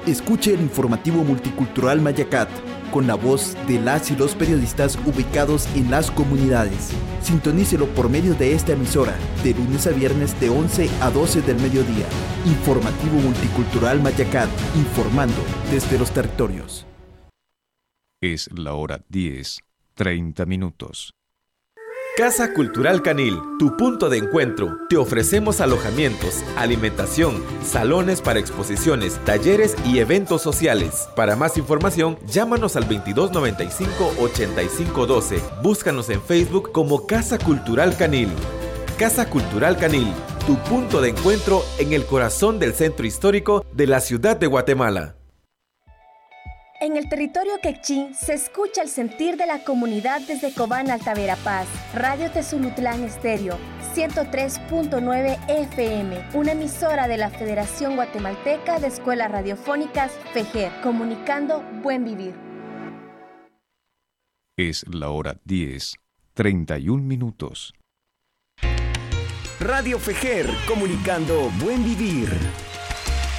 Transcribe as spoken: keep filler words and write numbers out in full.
Escuche el informativo multicultural Mayacat, con la voz de las y los periodistas ubicados en las comunidades. Sintonícelo por medio de esta emisora, de lunes a viernes de once a doce del mediodía. Informativo multicultural Mayacat, informando desde los territorios. Es la hora diez, treinta minutos. Casa Cultural Canil, tu punto de encuentro. Te ofrecemos alojamientos, alimentación, salones para exposiciones, talleres y eventos sociales. Para más información, llámanos al veintidós noventa y cinco, ochenta y cinco doce. Búscanos en Facebook como Casa Cultural Canil. Casa Cultural Canil, tu punto de encuentro en el corazón del centro histórico de la ciudad de Guatemala. En el territorio quechí se escucha el sentir de la comunidad desde Cobán Alta Verapaz. Radio Tezulutlán Estéreo, ciento tres punto nueve F M, una emisora de la Federación Guatemalteca de Escuelas Radiofónicas, FEGER, comunicando buen vivir. Es la hora diez, treinta y un minutos. Radio FEGER, comunicando buen vivir.